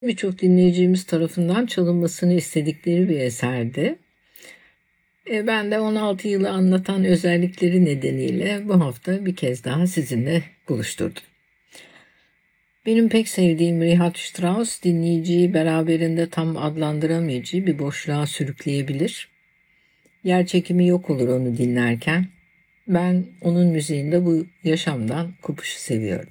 Birçok dinleyicimiz tarafından çalınmasını istedikleri bir eserdi. Ben de 16 yılı anlatan özellikleri nedeniyle bu hafta bir kez daha sizinle buluşturdum. Benim pek sevdiğim Richard Strauss dinleyiciyi beraberinde tam adlandıramayacağı bir boşluğa sürükleyebilir. Yer çekimi yok olur onu dinlerken. Ben onun müziğinde bu yaşamdan kopuşu seviyorum.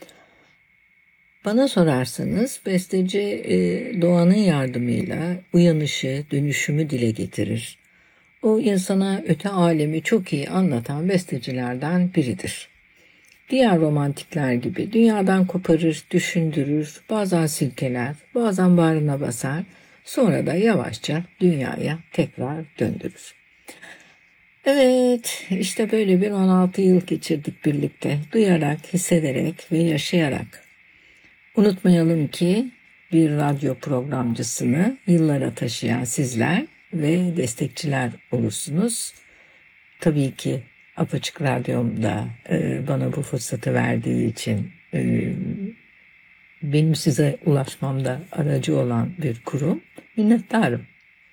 Bana sorarsanız besteci doğanın yardımıyla uyanışı, dönüşümü dile getirir. O insana öte alemi çok iyi anlatan bestecilerden biridir. Diğer romantikler gibi dünyadan koparır, düşündürür, bazen silkeler, bazen bağrına basar, sonra da yavaşça dünyaya tekrar döndürür. Evet, işte böyle bir 16 yıl geçirdik birlikte, duyarak, hissederek ve yaşayarak. Unutmayalım ki bir radyo programcısını yıllara taşıyan sizler ve destekçiler olursunuz. Tabii ki Apaçık Radyom'da bana bu fırsatı verdiği için benim size ulaşmamda aracı olan bir kurum. Minnettarım.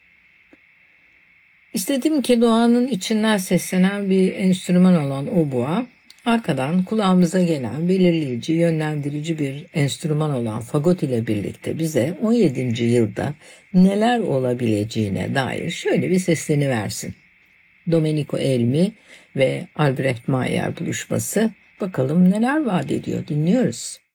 İstedim ki doğanın içinden seslenen bir enstrüman olan obua, arkadan kulağımıza gelen belirleyici, yönlendirici bir enstrüman olan fagot ile birlikte bize 17. yılda neler olabileceğine dair şöyle bir sesleniversin. Domenico Elmi ve Albrecht Mayer buluşması bakalım neler vaat ediyor, dinliyoruz.